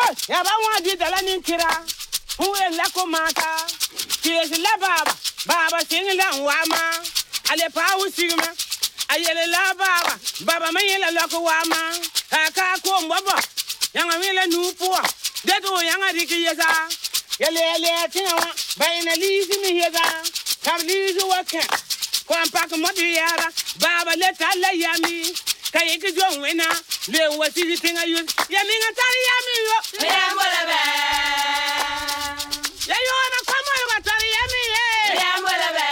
ya ba wa di dala nin kira hu la ko mata ki la baba sing la wa ma ale pa hu sigma ayele la baba ma yela la ko wa ma ka ko mbobo yanga wele nu po de do yanga diki yesa yele tinwa bayna lizi mi yesa tablizu waka ko ampak modi yara baba le tala yami kay ki jong wena le wasi tinga yus yami ngata yami yo